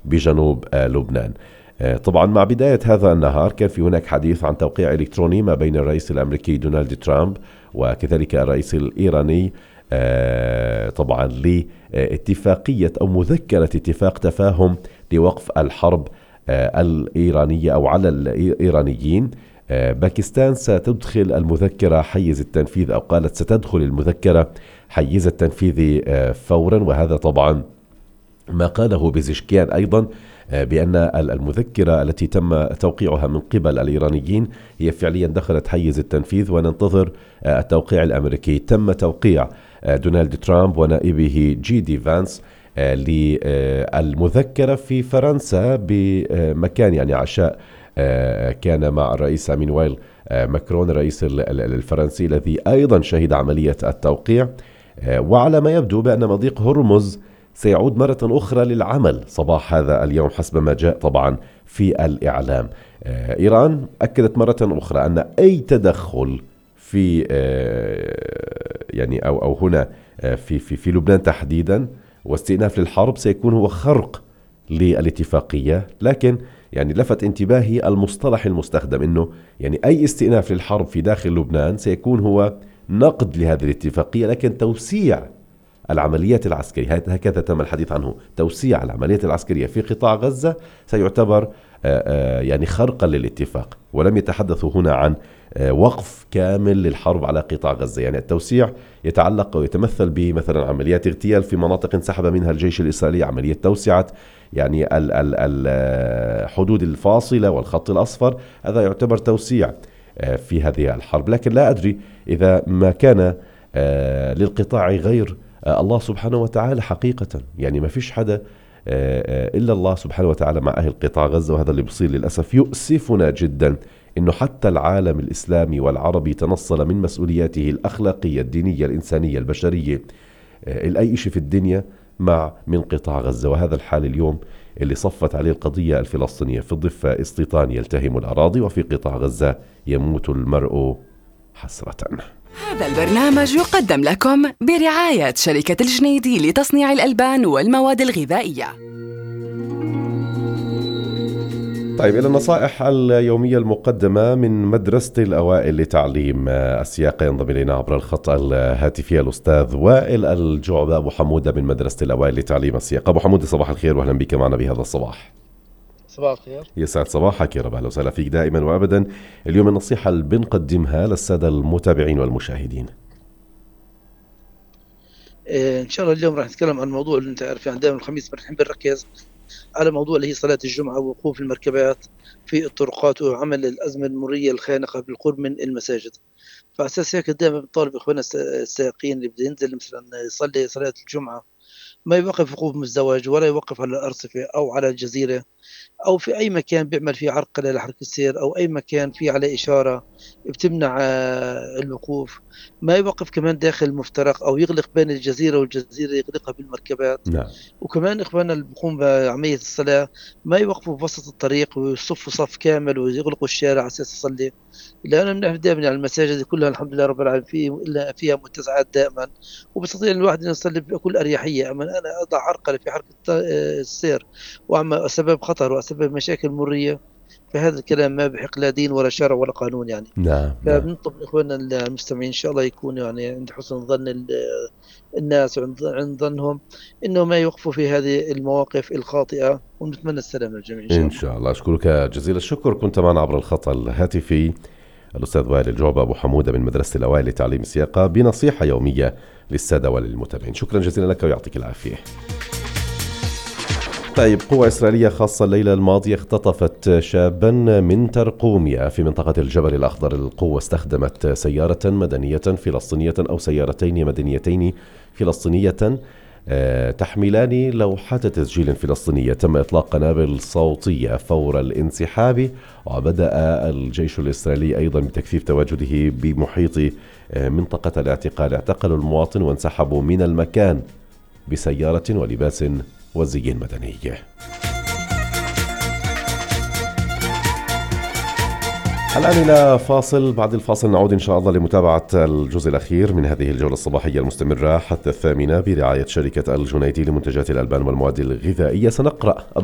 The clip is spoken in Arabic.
بجنوب لبنان. طبعا مع بداية هذا النهار كان في هناك حديث عن توقيع إلكتروني ما بين الرئيس الأمريكي دونالد ترامب وكذلك الرئيس الإيراني طبعا لاتفاقية أو مذكرة اتفاق تفاهم لوقف الحرب الإيرانية أو على الإيرانيين. باكستان ستدخل المذكرة حيز التنفيذ، أو قالت ستدخل المذكرة حيز التنفيذ فورا، وهذا طبعا ما قاله بيزشكيان أيضا بأن المذكرة التي تم توقيعها من قبل الإيرانيين هي فعليا دخلت حيز التنفيذ، وننتظر التوقيع الأمريكي. تم توقيع دونالد ترامب ونائبه جي دي فانس للمذكرة في فرنسا بمكان يعني عشاء كان مع الرئيس إيمانويل ماكرون الرئيس الفرنسي الذي أيضا شهد عملية التوقيع. وعلى ما يبدو بأن مضيق هرمز سيعود مرة أخرى للعمل صباح هذا اليوم حسب ما جاء طبعا في الإعلام. إيران أكدت مرة أخرى أن أي تدخل في يعني أو هنا في لبنان تحديدا واستئناف للحرب سيكون هو خرق للاتفاقية. لكن يعني لفت انتباهي المصطلح المستخدم، إنه يعني أي استئناف للحرب في داخل لبنان سيكون هو نقد لهذه الاتفاقية، لكن توسيع العمليات العسكرية، هكذا تم الحديث عنه، توسيع العمليات العسكرية في قطاع غزة سيعتبر يعني خرقا للاتفاق. ولم يتحدثوا هنا عن وقف كامل للحرب على قطاع غزة. يعني التوسيع يتعلق ويتمثل بمثلا عمليات اغتيال في مناطق انسحب منها الجيش الإسرائيلي، عملية توسعة يعني الحدود الفاصلة والخط الأصفر، هذا يعتبر توسيع في هذه الحرب. لكن لا أدري إذا ما كان للقطاع غير الله سبحانه وتعالى حقيقة. يعني ما فيش حدا إلا الله سبحانه وتعالى مع أهل قطاع غزة، وهذا اللي بصير للأسف يؤسفنا جدا، إنه حتى العالم الإسلامي والعربي تنصل من مسؤولياته الأخلاقية الدينية الإنسانية البشرية الأي شيء في الدنيا من قطاع غزة. وهذا الحال اليوم اللي صفت عليه القضية الفلسطينية. في الضفة استيطان يلتهم الأراضي، وفي قطاع غزة يموت المرء حسرة. هذا البرنامج يقدم لكم برعاية شركة الجنيدي لتصنيع الألبان والمواد الغذائية. طيب، إلى النصائح اليومية المقدمة من مدرسة الأوائل لتعليم السياقة. ينضم إلينا عبر الخط الهاتفي الأستاذ وائل الجعبة أبو حمودة من مدرسة الأوائل لتعليم السياقة. أبو حمودة، صباح الخير وأهلا بك معنا بهذا الصباح. صباح الخير. يسعد صباحك يا رب، أهلا وسهلا فيك دائما وأبدا. اليوم النصيحة اللي بنقدمها للسادة المتابعين والمشاهدين. إن شاء الله اليوم راح نتكلم عن موضوع اللي أنت عارف، يعني دائما الخميس بنحب نركز على موضوع اللي هي صلاة الجمعة ووقوف المركبات في الطرقات وعمل الأزمة المرورية الخانقة بالقرب من المساجد. فأساس هيك دائما بنطالب إخواننا السائقين اللي بده ينزل مثلا يصلي صلاة الجمعة ما يوقف وقوف مزدوج، ولا يوقف على الأرصفة أو على الجزيرة أو في أي مكان بيعمل فيه عرقلة لحركة السير، أو أي مكان فيه على إشارة بتمنع الوقوف. ما يوقف كمان داخل المفترق أو يغلق بين الجزيرة والجزيرة، يغلقها بالمركبات. نعم. وكمان إخواننا اللي بيقوم بعملية الصلاة ما يوقفوا بوسط الطريق ويصفوا صف كامل ويغلقوا الشارع على أساس يصلي، لأنه بنعرف دائما على المساجد كلها الحمد لله رب العالمين فيها متسعات دائما، وبستطيع الواحد أن يصلي بكل أريحية. أما أنا أضع عرقلة في حركة السير وأعمل سبب خطر وأسبب مشاكل مرية، فهذا الكلام ما بحق لا دين ولا شرع ولا قانون يعني. نعم. فبنطلب إخواننا المستمعين إن شاء الله يكونوا يعني عند حسن ظن الناس وعند ظنهم إنه ما يوقفوا في هذه المواقف الخاطئة، ونتمنى السلام للجميع إن شاء الله. أشكرك جزيل الشكر. كنت معنا عبر الخط الهاتفي الأستاذ وائل الجعبة أبو حمودة من مدرسة الأوائل لتعليم السياقة بنصيحة يومية للسادة وللمتابعين. شكرا جزيلا لك ويعطيك العافية. طيب، قوة إسرائيلية خاصة الليلة الماضية اختطفت شابا من ترقوميا في منطقة الجبل الأخضر. القوة استخدمت سيارة مدنية فلسطينية أو سيارتين مدنيتين فلسطينية تحملان لوحات تسجيل فلسطينية. تم إطلاق قنابل صوتية فور الانسحاب، وبدأ الجيش الإسرائيلي أيضا بتكثيف تواجده بمحيط منطقة الاعتقال. اعتقلوا المواطن وانسحبوا من المكان بسيارة ولباس وزي مدني. الآن إلى فاصل، بعد الفاصل نعود إن شاء الله لمتابعة الجزء الأخير من هذه الجولة الصباحية المستمرة حتى 8 برعاية شركة الجنيدي لمنتجات الألبان والمواد الغذائية. سنقرأ